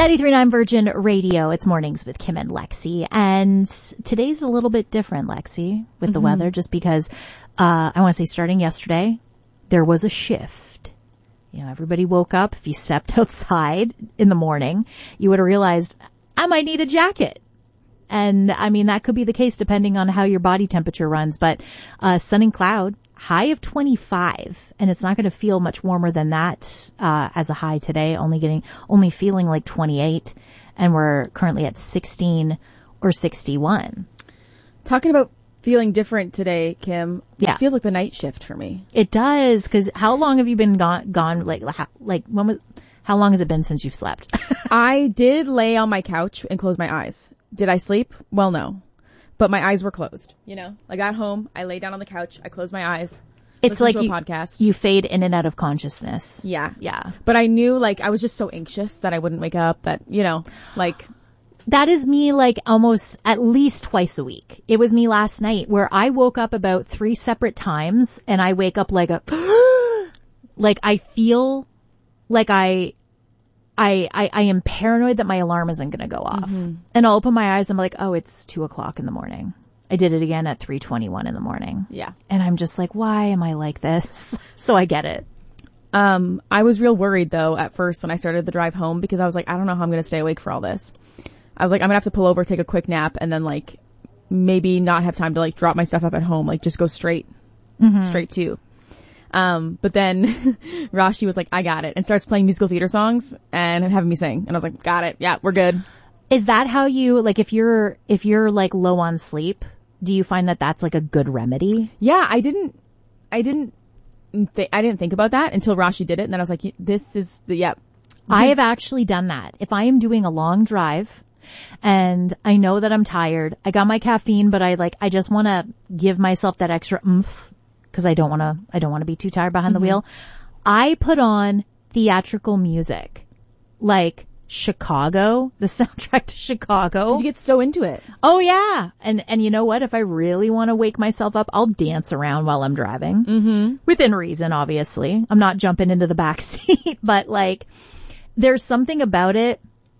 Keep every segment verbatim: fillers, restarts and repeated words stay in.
ninety-three point nine Virgin Radio. It's Mornings with Kim and Lexi. And today's a little bit different, Lexi, with mm-hmm. the weather, just because, uh, I want to say starting yesterday, there was a shift. You know, everybody woke up. If you stepped outside in the morning, you would have realized, I might need a jacket. And I mean, that could be the case depending on how your body temperature runs. But, uh, sun and cloud, high of twenty-five, and it's not going to feel much warmer than that, uh, as a high today, only getting, only feeling like twenty-eight, and we're currently at sixteen or sixty-one. Talking about feeling different today, Kim, yeah. It feels like the night shift for me. It does, because how long have you been gone, gone, like, how, like, when was, how long has it been since you've slept? I did lay on my couch and close my eyes. Did I sleep? Well, no. But my eyes were closed, you know, like at home, I lay down on the couch, I close my eyes. It's like to a you, podcast. you fade in and out of consciousness. Yeah. Yeah. But I knew, like, I was just so anxious that I wouldn't wake up, that, you know, like. That is me, like, almost at least twice a week. It was me last night where I woke up about three separate times and I wake up like a, like I feel like I, I, I, I am paranoid that my alarm isn't going to go off. Mm-hmm. And I'll open my eyes and I'm like, oh, it's two o'clock in the morning. I did it again at three twenty-one in the morning. Yeah. And I'm just like, why am I like this? So I get it. Um, I was real worried though at first when I started the drive home because I was like, I don't know how I'm going to stay awake for all this. I was like, I'm going to have to pull over, take a quick nap, and then like maybe not have time to like drop my stuff up at home, like just go straight, mm-hmm. straight to. Um, but then Rashi was like, I got it, and starts playing musical theater songs and having me sing. And I was like, got it. Yeah, we're good. Is that how you, like, if you're, if you're like low on sleep, do you find that that's like a good remedy? Yeah, I didn't, I didn't, th- I didn't think about that until Rashi did it. And then I was like, this is the, yep. Yeah. I have actually done that. If I am doing a long drive and I know that I'm tired, I got my caffeine, but I like, I just want to give myself that extra oomph. Cause I don't want to, I don't want to be too tired behind mm-hmm. the wheel. I put on theatrical music, like Chicago, the soundtrack to Chicago. You get so into it. Oh yeah. And, and you know what? If I really want to wake myself up, I'll dance around while I'm driving. Mm-hmm. Within reason, obviously. I'm not jumping into the back seat, but like, there's something about it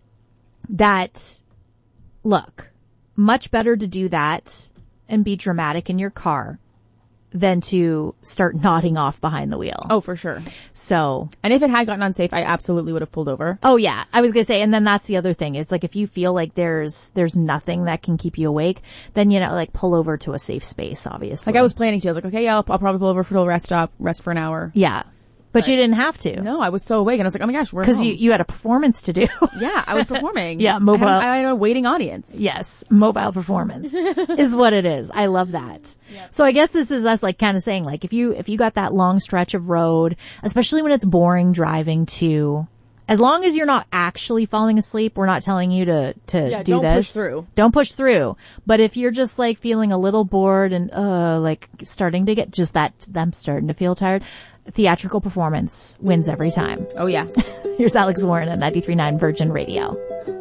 that, look, much better to do that and be dramatic in your car than to start nodding off behind the wheel. Oh, for sure. So. And if it had gotten unsafe, I absolutely would have pulled over. Oh yeah. I was going to say, and then that's the other thing. It's like if you feel like there's, there's nothing that can keep you awake, then, you know, like pull over to a safe space, obviously. Like I was planning to. I was like, okay, yeah, I'll, I'll probably pull over for a rest stop, rest for an hour. Yeah. But, but you didn't have to. No, I was so awake and I was like, oh my gosh, we're Because you, you had a performance to do. Yeah, I was performing. Yeah, mobile. I had, I had a waiting audience. Yes, mobile performance is what it is. I love that. Yep. So I guess this is us like kind of saying like if you, if you got that long stretch of road, especially when it's boring driving too, as long as you're not actually falling asleep, we're not telling you to, to yeah, do don't this. Don't push through. Don't push through. But if you're just like feeling a little bored and, uh, like starting to get just that, them starting to feel tired, theatrical performance wins every time. Oh yeah. Here's Alex Warren at ninety-three point nine Virgin Radio.